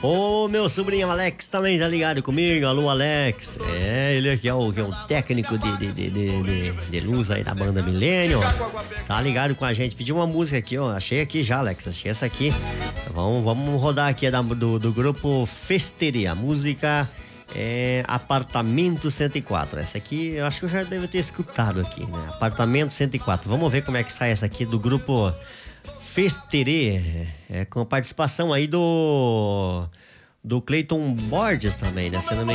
Ô, meu sobrinho Alex também tá ligado comigo. Alô, Alex. Ele aqui é o técnico de luz aí da banda Milênio. Tá ligado com a gente. Pediu uma música aqui, ó. Achei aqui já, Alex. Achei essa aqui. Vamos rodar aqui do grupo Festeria. A música é Apartamento 104. Essa aqui eu acho que eu já devo ter escutado aqui, né? Apartamento 104. Vamos ver como é que sai essa aqui do grupo Festeria, com a participação aí do Cleiton Borges também, né? Se não me